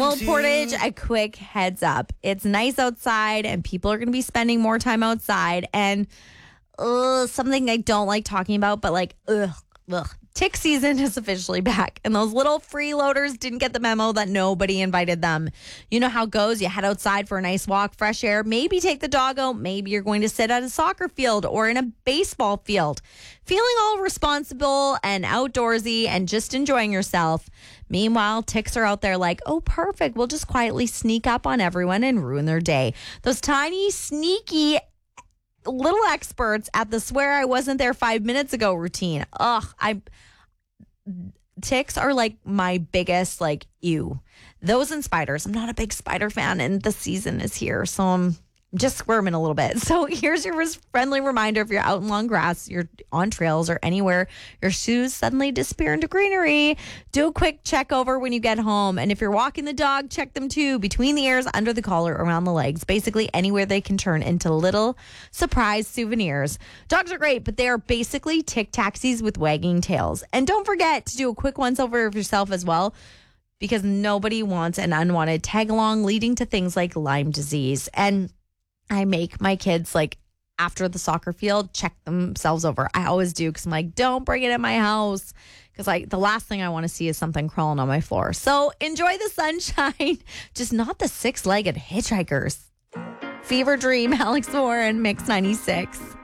Well, Portage, a quick heads up. It's nice outside and people are going to be spending more time outside. And something I don't like talking about, but tick season is officially back. And those little freeloaders didn't get the memo that nobody invited them. You know how it goes. You head outside for a nice walk, fresh air. Maybe take the dog out. Maybe you're going to sit at a soccer field or in a baseball field. Feeling all responsible and outdoorsy and just enjoying yourself. Meanwhile, ticks are out there like, oh, perfect. We'll just quietly sneak up on everyone and ruin their day. Those tiny, sneaky little experts at the swear I wasn't there 5 minutes ago routine. Ticks are like my biggest, ew. Those and spiders. I'm not a big spider fan, and the season is here, so I'm just squirming a little bit. So here's your friendly reminder: if you're out in long grass, you're on trails or anywhere, your shoes suddenly disappear into greenery, do a quick check over when you get home. And if you're walking the dog, check them too, between the ears, under the collar, around the legs, basically anywhere they can turn into little surprise souvenirs. Dogs are great, but they are basically tick taxis with wagging tails. And don't forget to do a quick once over of yourself as well, because nobody wants an unwanted tag along leading to things like Lyme disease. And I make my kids, after the soccer field, check themselves over. I always do, because I'm like, don't bring it in my house, because the last thing I want to see is something crawling on my floor. So enjoy the sunshine, just not the six-legged hitchhikers. Fever Dream, Alex Warren, Mix 96.